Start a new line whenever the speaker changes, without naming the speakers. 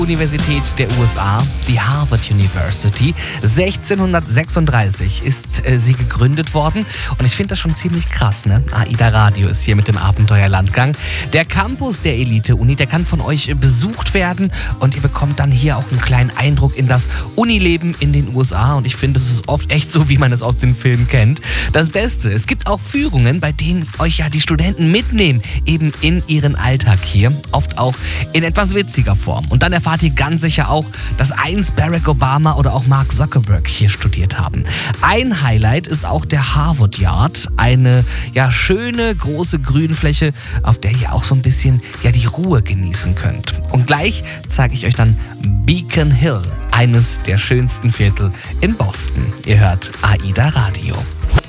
Universität der USA, die Harvard University. 1636 ist sie gegründet worden und ich finde das schon ziemlich krass, ne? AIDA Radio ist hier mit dem Abenteuerlandgang. Der Campus der Elite-Uni, der kann von euch besucht werden und ihr bekommt dann hier auch einen kleinen Eindruck in das Unileben in den USA und ich finde, es ist oft echt so, wie man es aus den Filmen kennt. Das Beste, es gibt auch Führungen, bei denen euch ja die Studenten mitnehmen, eben in ihren Alltag hier, oft auch in etwas witziger Form. Und dann erfahrt ihr ganz sicher auch, dass einst Barack Obama oder auch Mark Zuckerberg hier studiert haben. Ein Highlight ist auch der Harvard Yard, eine schöne große Grünfläche, auf der ihr auch so ein bisschen die Ruhe genießen könnt. Und gleich zeige ich euch dann Beacon Hill, eines der schönsten Viertel in Boston. Ihr hört AIDA Radio.